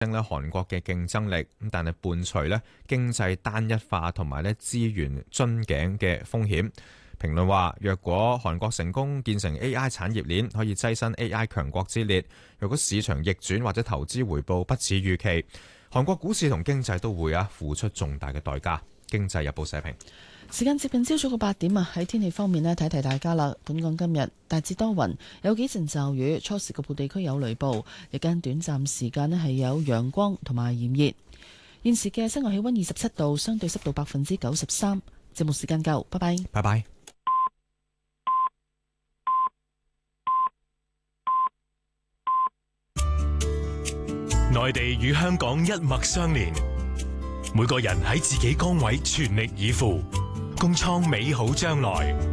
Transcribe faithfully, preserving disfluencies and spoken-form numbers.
咧韓國嘅競爭力，咁但係伴隨咧經濟單一化同埋咧資源樽頸嘅風險。評論話，若果韓國成功建成 A I 產業鏈，可以躋身 A I 強國之列；若果市場逆轉或者投資回報不似預期，韓國股市同經濟都會啊付出重大嘅代價。經濟日報社評。 時間接近朝早嘅八點啊，喺天氣方面呢，提提大家啦。本港今日大致多雲，有幾陣驟雨，初時局部地區有雷暴，日間短暫時間呢係有陽光同埋炎熱。現時嘅室外氣溫二十七度，相對濕度百分之九十三。節目時間夠，拜拜。 拜拜。 內地與香港一脈相連，每個人喺自己崗位全力以赴，共創美好將來。